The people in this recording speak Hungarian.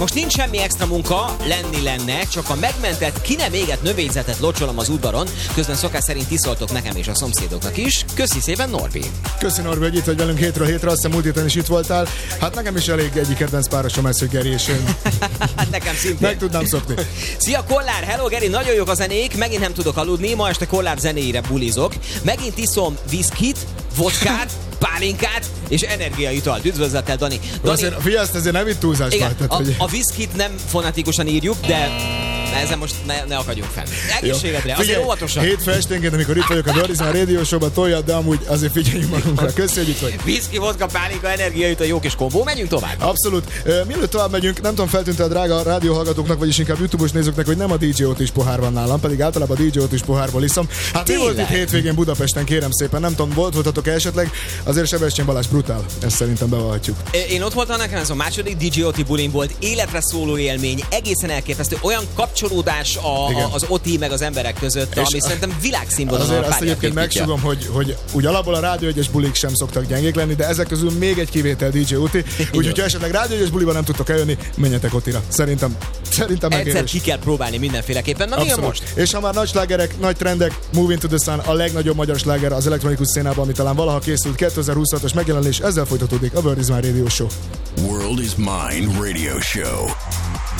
Most nincs semmi extra munka, lenne, csak a megmentett, ki nem égett növényzetet locsolom az udvaron, közben szokás szerint tiszoltok nekem és a szomszédoknak is. Köszi szépen, Norbi! Köszi, Norbi, hogy itt vagy velünk hétről hétre, azt hiszem múlt héten is itt voltál. Hát nekem is elég egyik kedvenc párosom ez, hogy Geri és én. Nekem szintén. Meg tudnám szokni. Szia, Kollár! Hello, Geri! Nagyon jók a zenék, megint nem tudok aludni, ma este Kollár zenéire bulizok. Megint iszom viszkit, vodkát, pálinkát és energiaitalt. Üdvözlettel, Dani. Azért, figyelj, ezért nem itt túlzás. Igen, a viszkit nem fonetikusan írjuk, de ezen most ne akadjunk fenn. Egészségedre, azért óvatosan. Hétfő esténként, amikor itt vagyok a Dorizán Radio Show-ban, toljad, de amúgy azért figyeljünk magunkra. Köszi, hogy itt vagy. Viszki, vodka, pálinka, energiaitalt, jó kis kombó. Menjünk tovább. Abszolút. Mielőtt tovább megyünk, nem tudom, feltűnt a drága rádióhallgatóknak, vagyis inkább YouTube-os nézőknek, hogy nem a DJ Otis pohár van nálam, pedig általában a DJ Otis pohárból iszom. Hát mi volt itt hétvégén Budapesten, kérem szépen, nem tudom, voltatok-e esetleg, azért Sebestyén Balázs brutál, ezt szerintem bevallhatjuk. Én ott voltam, nekem ez a második DJ Oti bulin volt, életre szóló élmény, egészen elképesztő, olyan kapcsolódás az Oti meg az emberek között, ami szerintem világszínvonalon. Azért azt egyébként megsugom, hogy úgy alapból a Rádió 1-es bulik sem szoktak gyengék lenni, de ezek közül még egy kivétel DJ Oti, úgyhogy ha esetleg Rádió 1-es buliban nem tudtok eljönni, menjetek Otira. Szerintem megérős. Egyszer ki kell próbálni mindenféleképpen. Na, milyen most? És ha már nagy slágerek, nagy trendek, Moving to the Sun, a legnagyobb magyar sláger az elektronikus szénában, ami talán valaha készült, 2026-os megjelenés, ezzel folytatódik a World is Mine Radio Show. World is Mine Radio Show.